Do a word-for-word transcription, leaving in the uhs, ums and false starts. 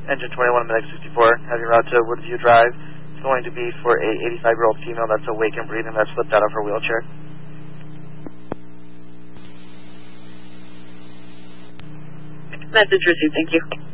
Engine twenty-one, Medic sixty-four, heavy route to Woodview Drive. It's going to be for a eighty-five-year-old female that's awake and breathing that slipped out of her wheelchair. Message received, thank you.